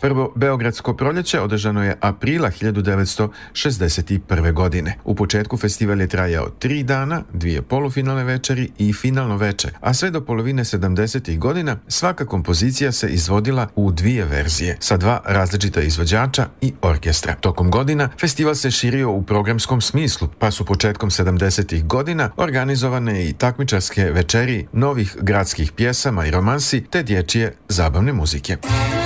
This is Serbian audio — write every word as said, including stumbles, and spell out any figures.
Prvo Beogradsko proljeće održano je aprila hiljadu devetsto šezdeset prve. godine. U početku festival je trajao tri dana, dvije polufinalne večeri i finalno veče, a sve do polovine sedamdesetih godina svaka kompozicija se izvodila u dvije verzije, sa dva različita izvođača i orkestra. Tokom godina festival se širio u programskom smislu, pa su početkom sedamdesetih godina organizovane i takmičarske večeri novih gradskih pjesama i romansi te dječje zabavne muzike.